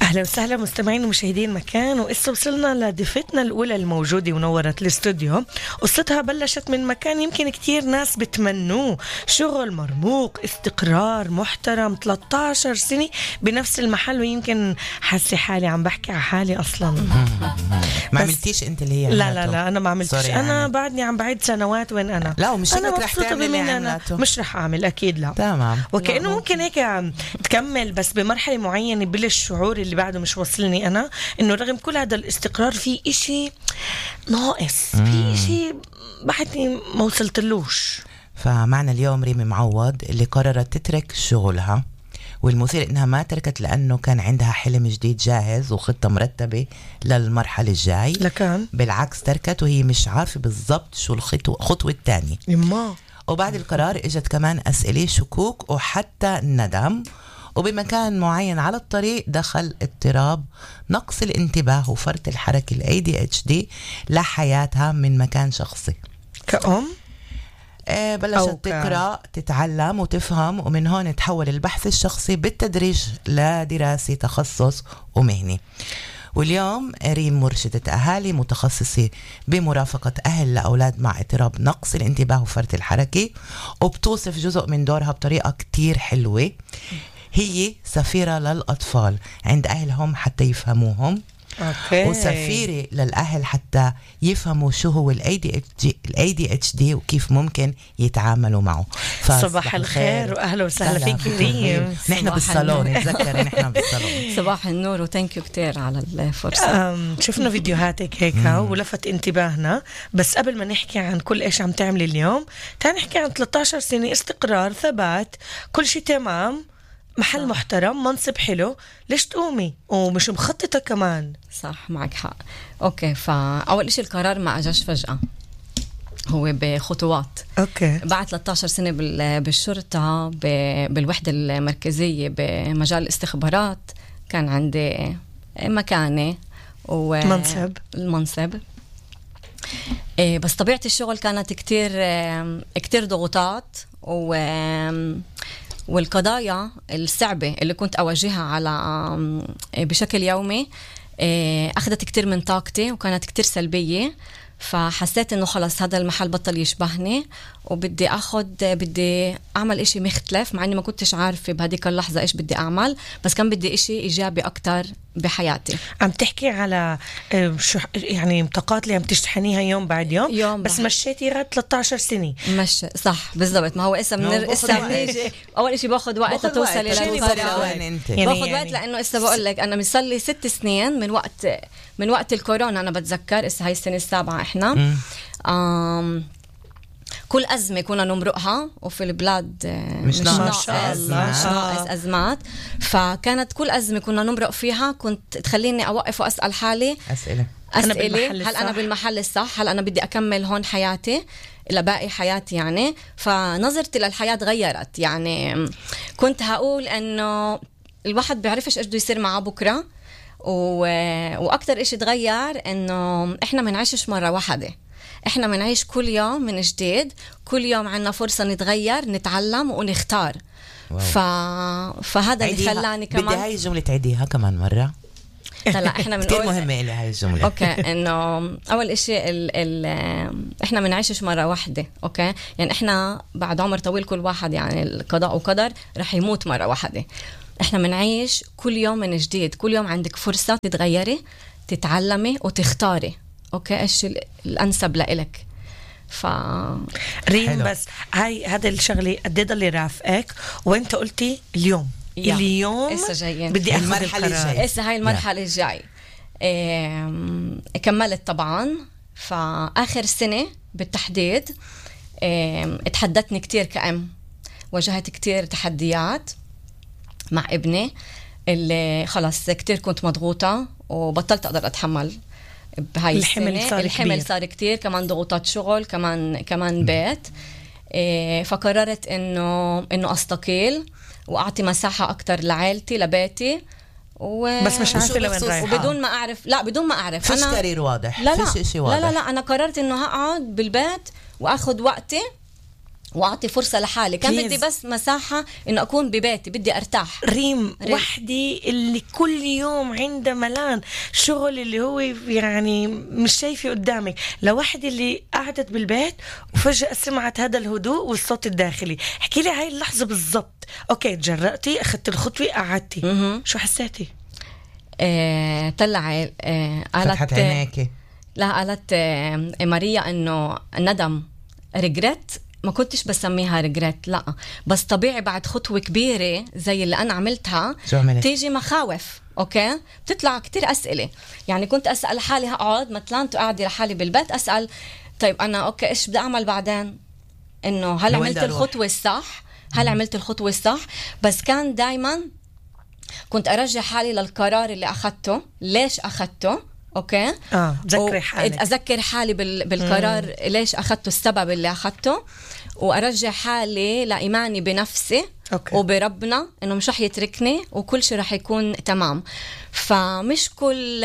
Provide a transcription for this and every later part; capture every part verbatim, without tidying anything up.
أهلا وسهلا مستمعين ومشاهدين مكان. وإسا وصلنا لضيفتنا الأولى الموجودة ونورت الاستوديو. قصتها بلشت من مكان يمكن كتير ناس بتمنوه، شغل مرموق، استقرار محترم، ثلاثة عشر سنة بنفس المحل، ويمكن حاسة حالي عم بحكي على حالي أصلا. ما عملتيش أنت اللي هي لا لا لا أنا ما عملتش، يعني. أنا بعدني عم بعيد سنوات وين أنا. لا ومش أنا رح تعمل اللي عملته، مش رح أعمل أكيد لا. تمام. وكأنه ممكن هيك تكمل بس بمرحلة معينة بالشعور اللي بعده مش وصلني أنا، إنه رغم كل هذا الاستقرار في إشي ناقص، في إشي بعدني ما وصلتلوش. فمعنا اليوم ريمي معوض اللي قررت تترك شغلها، والمثير إنها ما تركت لأنه كان عندها حلم جديد جاهز وخطة مرتبة للمرحلة الجاي. لكن بالعكس تركت وهي مش عارفة بالضبط شو الخطوة الخطوة الثانية. يما وبعد القرار اجت كمان أسئلة، شكوك، وحتى ندم. وبمكان معين على الطريق دخل اضطراب نقص الانتباه وفرط الحركة ال إيه دي إتش دي لحياتها من مكان شخصي. كأم آه بلشت تقرأ، تتعلم وتفهم، ومن هون تحول البحث الشخصي بالتدريج لدراسة تخصص ومهني. واليوم ريم مرشدة أهالي متخصصة بمرافقة أهل لأولاد مع اضطراب نقص الانتباه وفرط الحركة، وبتوصف جزء من دورها بطريقة كتير حلوة. هي سفيرة للأطفال عند أهلهم حتى يفهموهم، أوكي. وسفيرة للأهل حتى يفهموا شو هو ال إيه دي إتش دي وكيف ممكن يتعاملوا معه. صباح الخير وأهلا وسهلا فيك ريم. نحن بالصالون، نتذكر نحن بالصالون. صباح النور وثانك كتير على الفرصة. شفنا فيديوهاتك هيك ولفت انتباهنا، بس قبل ما نحكي عن كل إيش عم تعملي اليوم تعال نحكي عن ثلاثة عشر سنة استقرار، ثبات، كل شيء تمام، محل محترم، منصب حلو، ليش تقومي ومش مخططة كمان؟ صح معك حق. أوكي، فأول إشي القرار ما أجاش فجأة، هو بخطوات. أوكي. بعد ثلاثة عشر سنة بالشرطة بالوحدة المركزية بمجال الاستخبارات كان عندي مكانة ومنصب المنصب، بس طبيعة الشغل كانت كتير كتير ضغوطات، و والقضايا الصعبة اللي كنت أواجهها على بشكل يومي أخذت كتير من طاقتي وكانت كتير سلبية. فحسيت إنه خلاص هذا المحل بطل يشبهني وبدي أخذ بدي أعمل إشي مختلف، مع إني ما كنتش عارفة بهديك اللحظة إيش بدي أعمل، بس كان بدي إشي إيجابي أكتر بحياتي. عم تحكي على شو يعني طاقات اللي عم تشتحنيها يوم بعد يوم, يوم بس بعد. مشيتي غير ثلاثة عشر سنة. مش صح بالضبط، ما هو إسا من إسا بنيجي أول إشي باخد وقت توصل للقرار، يعني باخد يعني وقت لأنه إسا بقول لك أنا مصلي ست سنين من وقت من وقت الكورونا. أنا بتذكر إسا هاي السنة السابعة إحنا آم كل أزمة كنا نمرقها وفي البلاد مش, مش ناقص مش ناقص أزمات، فكانت كل أزمة كنا نمرق فيها كنت تخليني أوقف وأسأل حالي أسئلة أسئلة هل أنا بالمحل الصح، هل أنا بدي أكمل هون حياتي لباقي حياتي يعني. فنظرتي للحياة تغيرت، يعني كنت هقول أنه الواحد بيعرفش إيش بده يصير معه بكرة، و... وأكتر إشي تغير أنه إحنا منعيشش مرة واحدة، إحنا منعيش كل يوم من جديد، كل يوم عنا فرصة نتغير، نتعلم ونختار. ف... فهذا اللي خلاني كمان بدي هاي الجملة تعيديها كمان مرة. لا احنا من كتير مهمة إلي هاي الجملة. اوكي، انه اول اشي ال ال احنا منعيشش مرة واحدة. اوكي، يعني احنا بعد عمر طويل كل واحد يعني القضاء وقدر رح يموت مرة واحدة. احنا منعيش كل يوم من جديد، كل يوم عندك فرصة تتغيري، تتعلمي وتختاري اوكي ايش الانسب لإلك. ف ريم بس هاي هذا الشغله قد ايه ضل رافقك وانت قلتي اليوم يا. اليوم بدي اخذ المرحله الجايه، هسه هاي المرحله الجاي. كملت طبعا. فاخر سنه بالتحديد اتحدثني كتير كأم، واجهت كتير تحديات مع ابني اللي خلاص كتير كنت مضغوطه وبطلت اقدر اتحمل بهاي الحمل السنة. صار الحمل كبير. صار كتير، كمان ضغوطات شغل، كمان كمان بيت. إيه فقررت انه انه استقيل واعطي مساحة اكتر لعائلتي لبيتي، و... بس مش عارفة لوين رايحة، وبدون ما اعرف لا بدون ما اعرف فيش كارير واضح. لا لا, فيش إشي واضح. لا لا لا انا قررت انه هقعد بالبيت واخذ وقتي واعطي فرصه لحالي. كان Please. بدي بس مساحه انه اكون ببيتي، بدي ارتاح. ريم, ريم. وحدي اللي كل يوم عندها ملان شغل اللي هو يعني مش شايفه قدامك، لوحدي اللي قعدت بالبيت وفجأة سمعت هذا الهدوء والصوت الداخلي. احكي لي هاي اللحظة بالضبط. اوكي تجرأتي، اخذت الخطوة، قعدتي، م-م. شو حسيتي؟ آه، طلع آه، فتحت عينيكي؟ لا قالت آه، ماريا انه ندم، ريجريت. ما كنتش بسميها ريجريت، لا بس طبيعي بعد خطوة كبيرة زي اللي أنا عملتها تيجي مخاوف. أوكي بتطلع كتير أسئلة. يعني كنت أسأل حالي، هقعد مثلا قاعدة لحالي بالبيت أسأل طيب أنا أوكي إيش بدي أعمل بعدين؟ إنه هل عملت الخطوة الصح؟ هل عملت الخطوة الصح؟ بس كان دايما كنت أرجع حالي للقرار اللي أخدته، ليش أخدته. اوكي اه تذكري حالك، اذكر حالي بال... بالقرار مم. ليش اخذته، السبب اللي اخذته، وارجع حالي لايماني بنفسي أوكي. وبربنا انه مش رح يتركني وكل شيء رح يكون تمام. فمش كل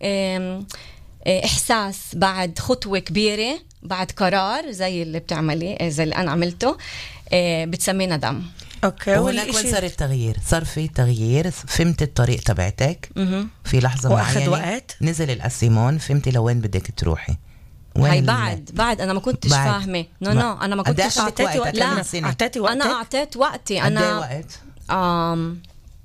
احساس بعد خطوه كبيره، بعد قرار زي اللي بتعملي زي اللي انا عملته بتسميه ندم. اوكي وهناك وين صار التغيير؟ صار في تغيير، فهمت الطريق تبعتك في لحظه معينه، وقت نزل الاسيمون، فهمتي لوين بدك تروحي. هاي بعد بعد انا ما كنتش فاهمه. نو نو انا ما كنتش اعطيتي وقت. لا اعطيتي وقت. انا اعطيت وقتي. انا وقت امم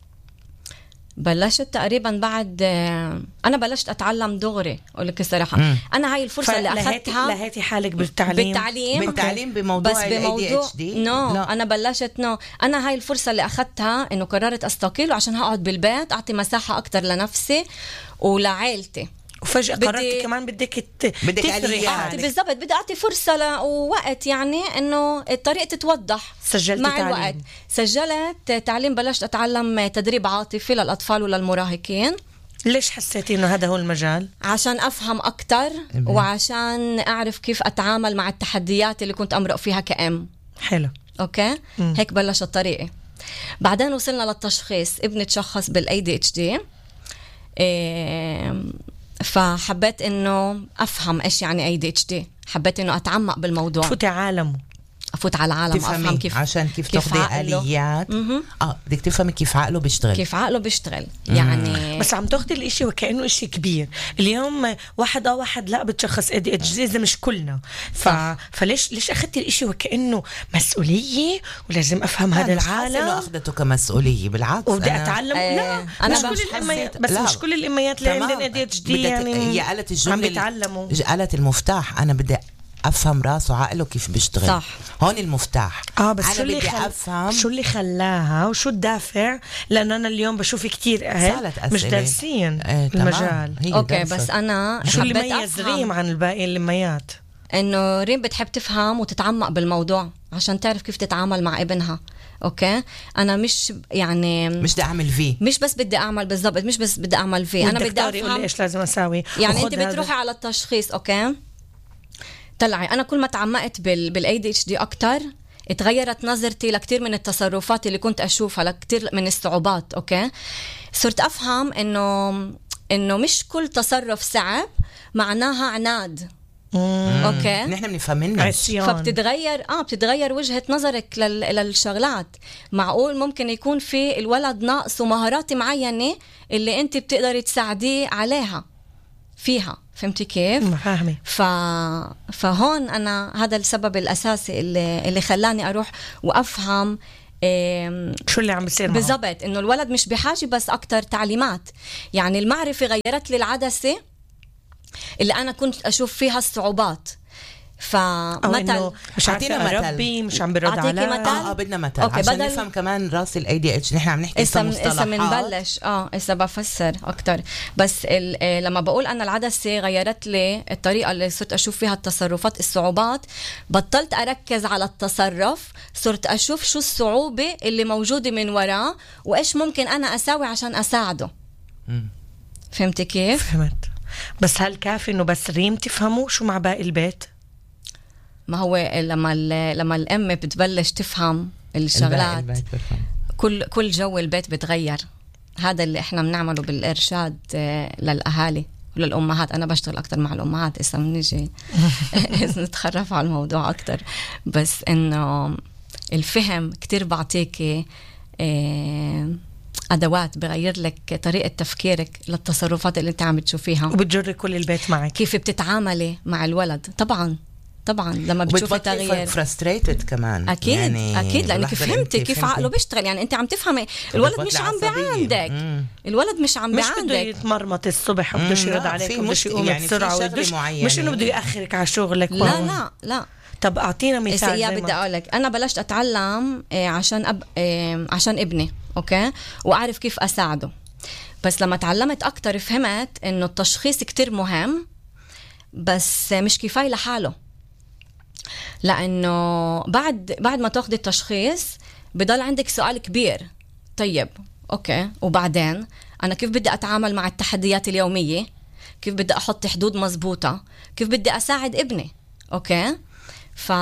بلشت تقريبا بعد انا بلشت اتعلم دغري، اقول لك الصراحه. مم. انا هاي الفرصه اللي اخذتها لهيتي حالك بالتعليم بالتعليم بالتعليم بموضوع بس بموضوع نو no. انا بلشت نو no. انا هاي الفرصه اللي اخذتها انه قررت استقيل عشان هقعد بالبيت اعطي مساحه اكتر لنفسي ولعائلتي. وفجأة بدي... قررت كمان بدك بدك أعطي بالضبط، بدي أعطي فرصة ل... ووقت يعني إنه الطريق تتوضح. سجلت مع تعليم. الوقت سجلت تعليم، بلشت أتعلم تدريب عاطفي للأطفال وللمراهقين. ليش حسيتي إنه هذا هو المجال؟ عشان أفهم أكتر وعشان أعرف كيف أتعامل مع التحديات اللي كنت أمرق فيها كأم. حلو. أوكي م. هيك بلشت طريقي. بعدين وصلنا للتشخيص، ابني تشخص بالإيه دي إتش دي. إيه... فحبيت انه افهم ايش يعني إيه دي إتش دي، حبيت انه اتعمق بالموضوع، فوت عالمه افوت على العالم، افهم كيف، عشان كيف, كيف تاخذي اليات. اه بدك تفهمي كيف عقله بيشتغل، كيف عقله بيشتغل. يعني مم. بس عم تاخذي الاشي وكأنه اشي كبير. اليوم واحد اه واحد لا بتشخص إيه دي إتش دي، اذا مش كلنا ف... فليش ليش اخذتي الاشي وكأنه مسؤولية ولازم افهم هذا العالم؟ انه اخذته كمسؤولية، بالعكس وبدي اتعلم. آه لا انا مش كل الاميات، بس لا. مش كل الاميات اللي عندهم إيه دي إتش دي يعني هي قالت الجملة عم بيتعلموا، قالت المفتاح انا بدي افهم راسه وعقله كيف بيشتغل. صح. هون المفتاح. اه بس أنا شو اللي بدي خل... افهم شو اللي خلاها وشو الدافع؟ لانه انا اليوم بشوف كتير اهل مش دارسين اه المجال. اوكي بس انا شو اللي ميز ريم عن الباقي الاميات؟ انه ريم بتحب تفهم وتتعمق بالموضوع عشان تعرف كيف تتعامل مع ابنها. اوكي انا مش يعني مش بدي اعمل فيه، مش بس بدي اعمل بالضبط، مش بس بدي اعمل فيه، انا بدي افهم ايش لازم اسوي. يعني انت بتروحي على التشخيص اوكي طلعي. انا كل ما تعمقت بال بالاي دي اتش دي اكتر اتغيرت نظرتي لكتير من التصرفات اللي كنت اشوفها، لكتير من الصعوبات. اوكي صرت افهم انه انه مش كل تصرف صعب معناها عناد. مم. اوكي نحن بنفهم منه، فبتتغير اه بتتغير وجهة نظرك لل... للشغلات. معقول ممكن يكون في الولد ناقصه مهارات معينة اللي انت بتقدري تساعديه عليها فيها. فهمتي كيف؟ فاهمة. ف... فهون أنا هذا السبب الأساسي اللي, اللي خلاني أروح وأفهم إيه... شو اللي عم بيصير بالضبط. إنه الولد مش بحاجة بس أكتر تعليمات. يعني المعرفة غيرت لي العدسة اللي أنا كنت أشوف فيها الصعوبات. فمثل مش عارفه ربي مش عم برد على اه اه بدنا مثل عشان بدل... نفهم كمان راس الاي دي اتش. نحن عم نحكي اسم مصطلحات اسا بنبلش اه اسا بفسر اكتر. بس ال... لما بقول انا العدسه غيرت لي الطريقه اللي صرت اشوف فيها التصرفات، الصعوبات، بطلت اركز على التصرف، صرت اشوف شو الصعوبه اللي موجوده من وراه وايش ممكن انا اساوي عشان اساعده. م. فهمتي كيف؟ فهمت. بس هل كافي انه بس ريم تفهموا شو مع باقي البيت؟ ما هو لما لما الام بتبلش تفهم الشغلات كل كل جو البيت بتغير. هذا اللي احنا بنعمله بالارشاد للاهالي. وللأمهات. أنا بشتغل أكتر مع الأمهات إسا منيجي نتخرف على الموضوع أكتر، بس إنه الفهم كتير بعطيكي أدوات بغير لك طريقة تفكيرك للتصرفات اللي أنت عم بتشوفيها، وبتجري كل البيت معك كيف بتتعاملي مع الولد. طبعا طبعا لما بتشوفي تغيير فرستريتد كمان اكيد يعني اكيد لانك فهمتي كيف فهمتي. عقله بيشتغل، يعني انت عم تفهمي الولد مش عم بعندك مم. الولد مش عم مش بعندك، بده يتمرمط الصبح وبده يرد عليك وبده يقوم يعني بسرعه وبدش مش انه بده ياخرك على شغلك. لا لا لا. طب اعطينا مثال. زي بدي اقول لك انا بلشت اتعلم عشان أب... عشان ابني اوكي واعرف كيف اساعده، بس لما تعلمت اكتر فهمت انه التشخيص كتير مهم بس مش كفايه لحاله، لأنه بعد بعد ما تاخدي التشخيص بضل عندك سؤال كبير. طيب أوكي وبعدين أنا كيف بدي أتعامل مع التحديات اليومية؟ كيف بدي أحط حدود مزبوطة؟ كيف بدي أساعد ابني؟ أوكي ف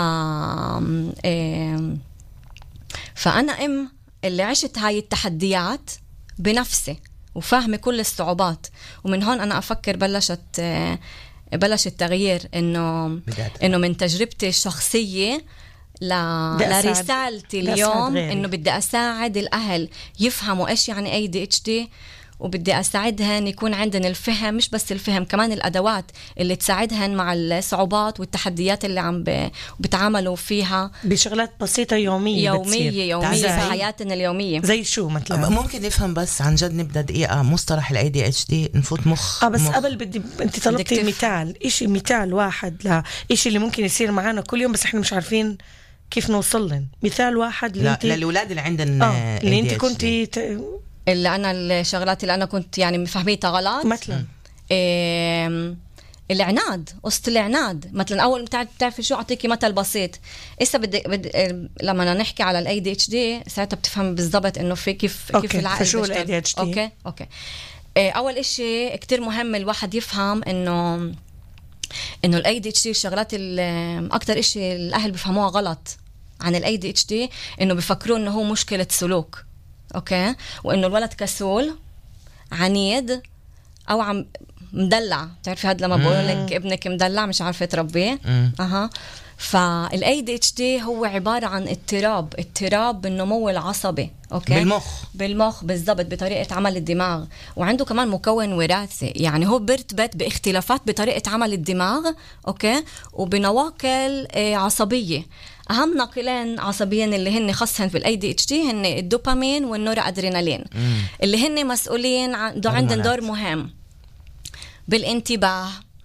إيه... فأنا أم اللي عشت هاي التحديات بنفسي وفاهمة كل الصعوبات، ومن هون أنا أفكر بلشت إيه... بلش التغيير إنه إنه من تجربتي الشخصية ل... لرسالتي اليوم إنه بدي أساعد الأهل يفهموا إيش يعني إيه دي إتش دي، وبدي أساعدهن يكون عندن الفهم، مش بس الفهم كمان الأدوات اللي تساعدهن مع الصعوبات والتحديات اللي عم ب... بتعاملوا فيها بشغلات بسيطة يومية يومية يومية في حياتنا اليومية. زي شو مثلا؟ ممكن نفهم بس عن جد نبدأ دقيقة مصطلح ال إيه دي إتش دي نفوت مخ. آه بس مخ. قبل بدي انت طلبتي مثال، إشي مثال واحد لا إشي اللي ممكن يصير معنا كل يوم بس احنا مش عارفين كيف نوصل لهم. مثال واحد اللي انت للأولاد اللي عندنا آه اللي انت كنتي ت... اللي أنا الشغلات اللي أنا كنت يعني مفهميتها غلط مثلا إيه العناد، قصة العناد مثلا. أول بتعرفي شو أعطيكي مثل بسيط إسا بدي, بدي لما نحكي على ال إيه دي إتش دي ساعتها بتفهم بالضبط إنه في كيف أوكي. كيف العقل فشو ال إيه دي إتش دي؟ أوكي أوكي إيه أول إشي كتير مهم الواحد يفهم إنه إنه ال إيه دي إتش دي الشغلات أكتر إشي الأهل بيفهموها غلط عن ال إيه دي إتش دي إنه بيفكروا إنه هو مشكلة سلوك اوكي، وانه الولد كسول عنيد او عم مدلع. بتعرفي هذا لما بقول لك ابنك مدلع مش عارفه تربيه اها. فالاي دي اتش دي هو عباره عن اضطراب اضطراب بالنمو العصبي اوكي بالمخ بالمخ بالضبط بطريقه عمل الدماغ، وعنده كمان مكون وراثي، يعني هو بيرتبط باختلافات بطريقه عمل الدماغ اوكي وبنواقل عصبيه. أهم ناقلين عصبيين اللي هن خاصين في الاي دي اتش دي هن الدوبامين والنور ادرينالين اللي هن مسؤولين عن عندهم دور مهم بالانتباه،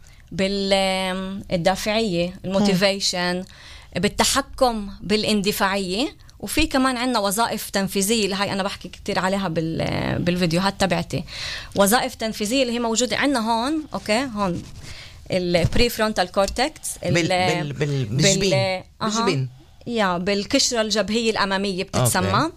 بالدافعية الموتيفيشن، بالتحكم بالاندفاعية، وفي كمان عندنا وظائف تنفيذية اللي هاي أنا بحكي كتير عليها بالفيديوهات تبعتي. وظائف تنفيذية اللي هي موجودة عندنا هون أوكي هون البري فرونتال كورتكس بال بال بال بالجبين بالجبين يا بالقشرة الجبهية الأمامية بتتسمى.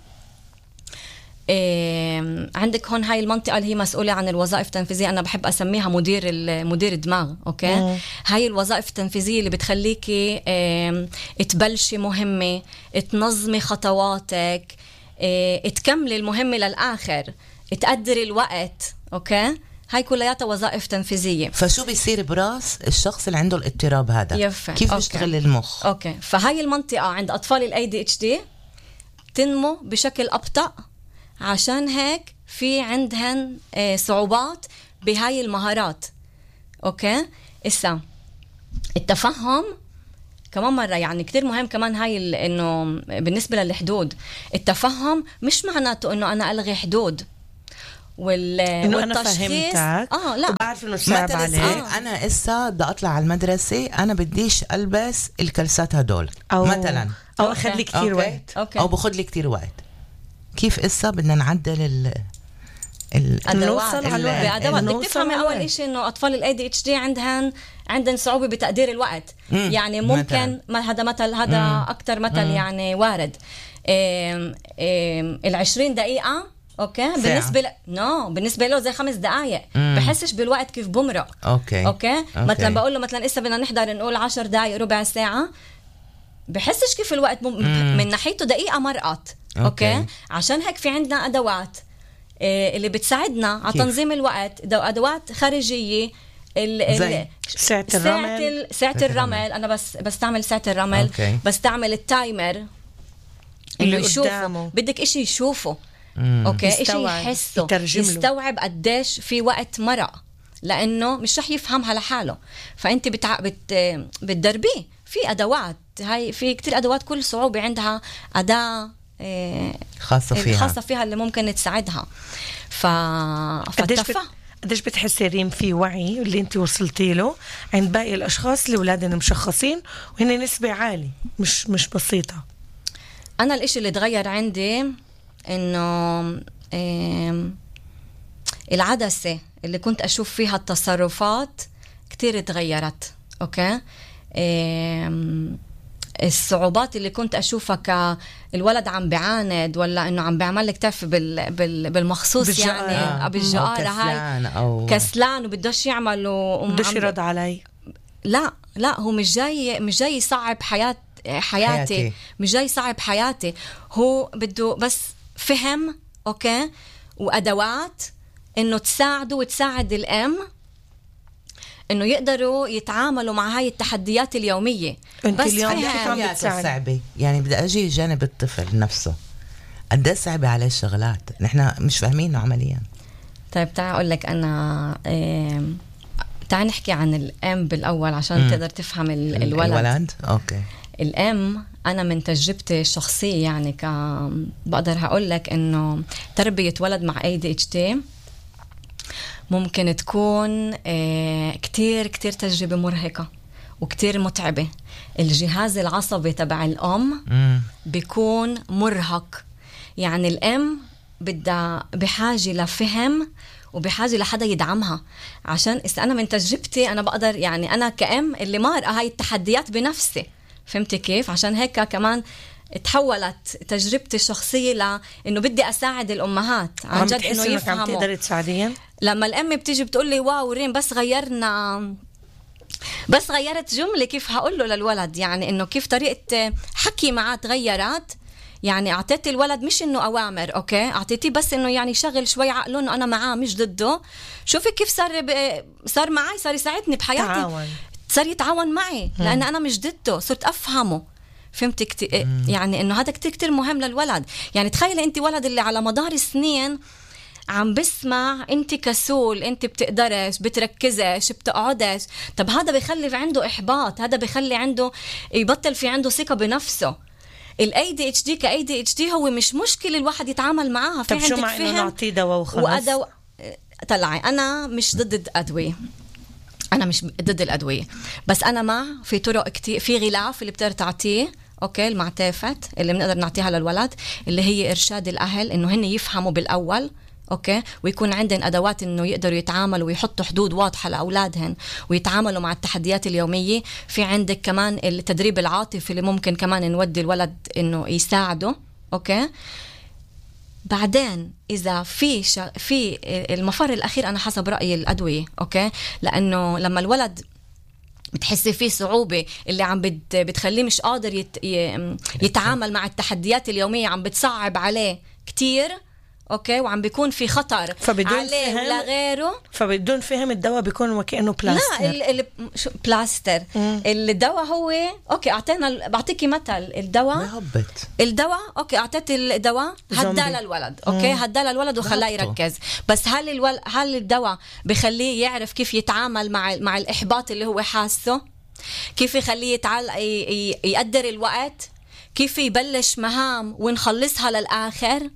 إيه عندك هون هاي المنطقة اللي هي مسؤولة عن الوظائف التنفيذية، أنا بحب أسميها مدير مدير الدماغ أوكي مم. هاي الوظائف التنفيذية اللي بتخليكي إيه تبلشي مهمة، تنظمي خطواتك، إيه تكملي المهمة للآخر، تقدري الوقت أوكي. هاي كلياتها وظائف تنفيذية. فشو بيصير براس الشخص اللي عنده الاضطراب هذا؟ يفهم. كيف بيشتغل المخ؟ أوكي فهاي المنطقة عند أطفال ال إيه دي إتش دي تنمو بشكل أبطأ، عشان هيك في عندهن صعوبات بهاي المهارات أوكي. إسا التفهم كمان مرة يعني كتير مهم كمان هاي إنه بالنسبة للحدود، التفهم مش معناته إنه أنا ألغي حدود وال إنه أنا فهمتك آه لا وبعرف إنه صعب عليك. آه. أنا إسا بدي أطلع على المدرسة أنا بديش ألبس الكلسات هدول أو مثلا أو أخذ لي كتير وقت أوكي. أو بأخذ لي كتير وقت. كيف إسا بدنا نعدل ال الأدوات بأدوات بدك تفهمي أول إشي إنه أطفال ال إيه دي إتش دي عندهن عندن صعوبة بتقدير الوقت. مم. يعني ممكن ما هذا مثل هذا مم. أكتر مثل مم. يعني وارد إيه إيه العشرين دقيقة أوكي ساعة. بالنسبة ل... نو بالنسبة له زي خمس دقايق بحسش بالوقت كيف بمرق أوكي. أوكي. أوكي مثلا بقول له مثلا إسا بدنا نحضر نقول عشر دقايق ربع ساعة، بحسش كيف الوقت مم. من ناحيته دقيقة مرقت أوكي. أوكي عشان هيك في عندنا أدوات اللي بتساعدنا على تنظيم الوقت، أدوات خارجية ال ساعة الرمل ساعة الرمل أنا بس بستعمل ساعة الرمل أوكي. بستعمل التايمر إنه يشوفه بدك إشي يشوفه مم. أوكي إشي يحسه يستوعب قديش في وقت مرق لأنه مش رح يفهمها لحاله فأنت بتع... بت... بتدربيه في أدوات هاي في كتير أدوات كل صعوبة عندها أداة إيه خاصة فيها خاصة فيها اللي ممكن تساعدها ف فتفهم قديش بتحسي ريم في وعي اللي انت وصلتي له عند باقي الاشخاص اللي اولادهم مشخصين وهنا نسبة عالية مش مش بسيطة؟ انا الاشي اللي تغير عندي انه إيه العدسة اللي كنت اشوف فيها التصرفات كتير تغيرت اوكي إيه الصعوبات اللي كنت اشوفها كالولد عم بيعاند ولا انه عم بيعمل لك تعرف بال بال بالمخصوص بالجقارة. يعني بالجقارة هاي أو كسلان وبدوش يعمل وبدوش يرد علي لا لا هو مش جاي مش جاي يصعب حياة حياتي, حياتي مش جاي يصعب حياتي هو بده بس فهم اوكي وادوات انه تساعده وتساعد الام انه يقدروا يتعاملوا مع هاي التحديات اليوميه. بس اليوم كيف صعبه يعني بدي اجي جانب الطفل نفسه قد ايه صعبه عليه الشغلات نحن مش فاهمينه عمليا. طيب تعال اقول لك انا إيه... تعال نحكي عن الام بالاول عشان م. تقدر تفهم ال... الولد. الولد اوكي. الام انا من تجربتي الشخصيه يعني ك بقدر هقول لك انه تربيه ولد مع إيه دي اتش دي ممكن تكون آه كتير كتير تجربة مرهقة وكتير متعبة. الجهاز العصبي تبع الأم مم. بيكون مرهق يعني الأم بدها بحاجة لفهم وبحاجة لحدا يدعمها عشان أنا من تجربتي أنا بقدر يعني أنا كأم اللي مارقة هاي التحديات بنفسي فهمتي كيف عشان هيك كمان تحولت تجربتي الشخصية لأنه بدي أساعد الأمهات عن جد إنه يفهموا. عم تقدري تساعدين لما الأم بتيجي بتقول لي واو ريم بس غيرنا بس غيرت جملة كيف هقول له للولد يعني إنه كيف طريقة حكي معاه تغيرت يعني أعطيت الولد مش إنه أوامر أوكي أعطيتيه بس إنه يعني شغل شوي عقله إنه أنا معاه مش ضده. شوفي كيف صار ب... صار معي صار يساعدني بحياتي تعاون. صار يتعاون معي لأن أنا مش ضده صرت أفهمه فهمت كتير يعني إنه هذا كتير كتير مهم للولد. يعني تخيلي أنت ولد اللي على مدار السنين عم بسمع انت كسول انت بتقدرش بتركزش بتقعدش طب هذا بيخلي عنده احباط هذا بيخلي عنده يبطل في عنده ثقة بنفسه. الاي دي اتش دي كاي دي اتش دي هو مش مشكلة الواحد يتعامل معاها في طب شو مع انه نعطيه دواء وخلاص وأدو... طلعي انا مش ضد الادوية انا مش ضد الادوية بس انا مع في طرق كتير في غلاف اللي بتقدر تعطيه اوكي المعتافات اللي بنقدر نعطيها للولد اللي هي ارشاد الاهل انه هن يفهموا بالاول اوكي ويكون عندهم ادوات انه يقدروا يتعاملوا ويحطوا حدود واضحه لاولادهم ويتعاملوا مع التحديات اليوميه. في عندك كمان التدريب العاطفي اللي ممكن كمان نودي الولد انه يساعده اوكي. بعدين اذا في شا... في المفر الاخير انا حسب رايي الادويه اوكي لانه لما الولد بتحسي فيه صعوبة اللي عم بت... بتخليه مش قادر يت... ي... يتعامل مع التحديات اليومية عم بتصعب عليه كتير اوكي وعم بيكون في خطر عليه ولا غيره فبدون فهم الدواء بيكون وكأنه بلاستر. لا ال... ال... بلاستر مم. الدواء هو اوكي اعطينا بعطيكي مثل الدواء الدواء اوكي اعطيت الدواء هدى للولد اوكي هدى للولد وخلاه يركز بس هل الول... هل الدواء بخليه يعرف كيف يتعامل مع مع الاحباط اللي هو حاسه كيف يخليه يتعال ي... ي... يقدر الوقت كيف يبلش مهام ونخلصها للآخر؟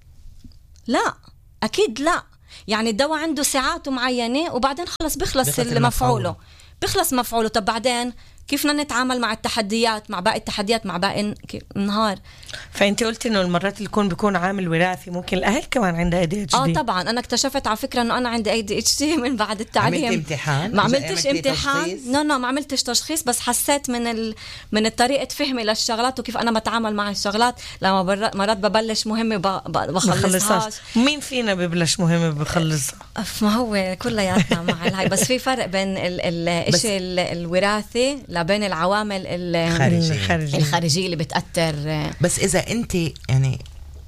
لا أكيد لا. يعني الدواء عنده ساعات معينة وبعدين خلص بيخلص المفعوله بيخلص مفعوله. طب بعدين كيف بدنا نتعامل مع التحديات مع باقي التحديات مع باقي النهار؟ فأنت قلت إنه المرات اللي يكون بيكون عامل وراثي ممكن الأهل كمان عندها إيه دي إتش دي. آه طبعا أنا اكتشفت على فكرة إنه أنا عندي إيه دي إتش دي من بعد التعليم. عملت امتحان؟ ما عملتش امتحان نو نو ما عملتش تشخيص بس حسيت من ال... من الطريقة فهمي للشغلات وكيف أنا بتعامل مع الشغلات لما بر... مرات ببلش مهمة ب... ب... بخلصهاش. مين فينا ببلش مهمة بخلصها؟ ما هو كلياتنا مع الهاي بس في فرق بين ال... ال... الشيء ال... الوراثي لبين العوامل الخارجية. الخارجية اللي بتأثر. بس إذا أنت يعني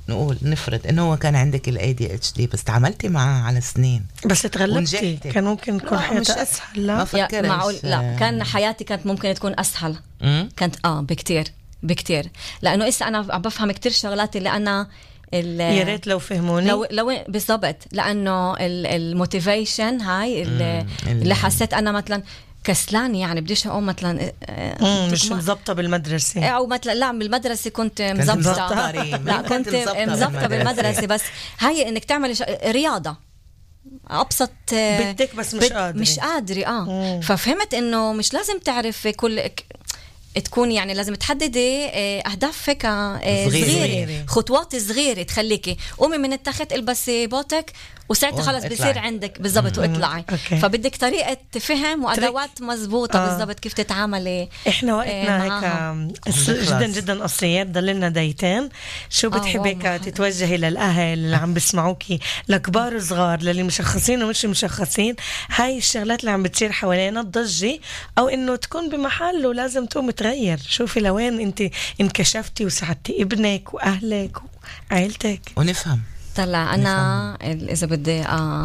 نقول نفرض انه هو كان عندك الاي دي اتش دي بس تعاملتي معه على سنين بس تغلبتي كان ممكن تكون حياتها اسهل. لا ما معقول لا كان حياتي كانت ممكن تكون اسهل. م? كانت اه بكتير بكتير لانه اسا انا عم بفهم كتير شغلات اللي انا يا ريت لو فهموني لو لو بالضبط لانه الموتيفيشن هاي اللي, اللي حسيت انا مثلا كسلان يعني بديش اقوم مثلا مش مزبطه بالمدرسه او مثلا لا بالمدرسه كنت مزبطه لا كنت مزبطه بالمدرسه بس هاي انك تعمل رياضه ابسط بدك بس مش قادره مش قادره اه مم. ففهمت انه مش لازم تعرف كل تكون يعني لازم تحددي اهدافك صغيره خطوات صغيره تخليكي قومي من التخت البسي بوتك وساعتها خلص بصير عندك بالضبط واطلعي. فبدك طريقه فهم وادوات مزبوطه آه. بالضبط كيف تتعاملي. احنا وقتنا هيك جدا جدا قصير ضللنا دقيقتين. شو بتحبي آه تتوجهي للاهل اللي عم بسمعوكي لكبار وصغار للي مشخصين ومش مشخصين هاي الشغلات اللي عم بتصير حوالينا الضجه او انه تكون بمحل ولازم تقوم تغير. شوفي لوين انت انكشفتي وساعدتي ابنك واهلك وعائلتك ونفهم. طلع أنا إذا بدي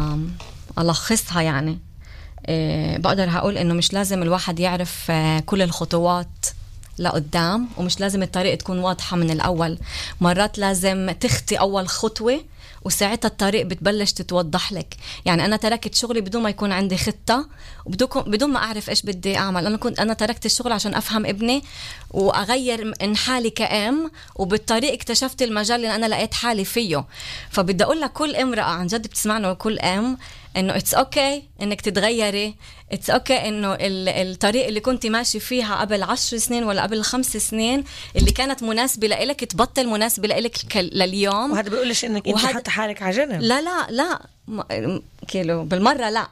ألخصها يعني إيه بقدر هقول إنه مش لازم الواحد يعرف كل الخطوات لقدام ومش لازم الطريق تكون واضحة من الأول. مرات لازم تخطي أول خطوة وساعتها الطريق بتبلش تتوضح لك. يعني أنا تركت شغلي بدون ما يكون عندي خطة وبدون ما أعرف إيش بدي أعمل. أنا كنت أنا تركت الشغل عشان أفهم ابني وأغير من حالي كأم وبالطريق اكتشفت المجال اللي أنا لقيت حالي فيه. فبدي أقول لك كل امرأة عن جد بتسمعنا وكل أم إنه it's okay إنك تتغيري. it's okay إنه الطريق اللي كنت ماشي فيها قبل عشر سنين ولا قبل خمس سنين اللي كانت مناسبة لإلك تبطل مناسبة لإلك لليوم. وهذا بيقولش إنك أنت حتى حالك على جنب. لا لا لا كيلو بالمرة لا.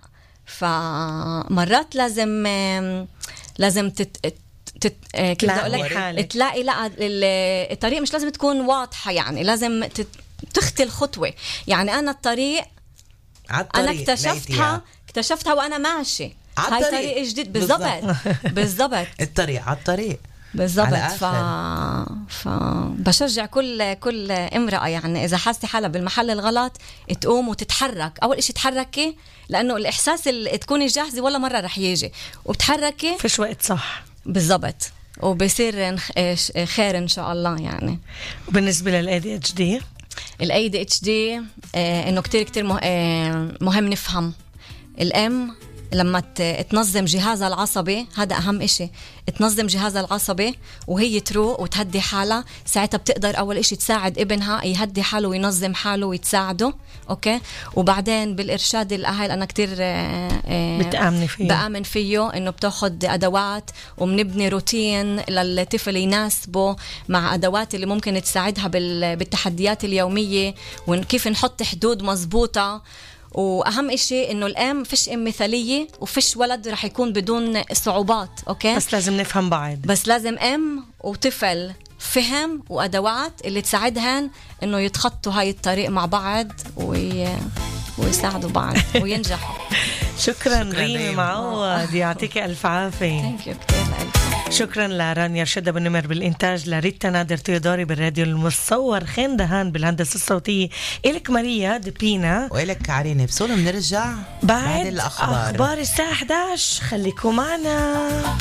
فمرات لازم لازم تت تت... كيف بدي أقول لك تلاقي لا الطريق مش لازم تكون واضحة. يعني لازم تت... تخطي الخطوة. يعني أنا الطريق أنا اكتشفتها اكتشفتها وأنا ماشي. هاي طريق جديد بالضبط بالضبط الطريق على الطريق بالضبط. ف... ف بشجع كل كل امرأة يعني إذا حاستي حالها بالمحل الغلط تقوم وتتحرك. أول إشي تحركي لأنه الإحساس اللي تكوني جاهزة ولا مرة رح يجي وبتحركي فيش وقت صح بالضبط وبصير خير إن شاء الله يعني. وبالنسبة للإيه دي إتش دي الإيه دي إتش دي آه إنه كتير كتير مه... آه مهم نفهم الأم لما تنظم جهازها العصبي. هذا أهم إشي تنظم جهازها العصبي وهي تروق وتهدي حالها. ساعتها بتقدر أول إشي تساعد ابنها يهدي حاله وينظم حاله ويتساعده. أوكي. وبعدين بالإرشاد الأهل أنا كتير بتآمن فيه بآمن فيه إنه بتاخد أدوات وبنبني روتين للطفل يناسبه مع أدوات اللي ممكن تساعدها بالتحديات اليومية وكيف نحط حدود مزبوطة. واهم إشي انه الام فيش ام مثاليه وفيش ولد رح يكون بدون صعوبات. اوكي بس لازم نفهم بعض. بس لازم ام وطفل فهم وادوات اللي تساعدهن انه يتخطوا هاي الطريق مع بعض وي... ويساعدوا بعض وينجحوا. شكرا ريمي معوض يعطيك الف عافيه. شكرا لرانيا رشدة بالنمر بالإنتاج لريتا نادر تيودوري بالراديو المصور خين دهان بالهندسة الصوتية إلك ماريا دبينا وإلك عرينة بسولة. بنرجع بعد, بعد الأخبار أخبار الساعة إحدى عشر. خليكم معنا.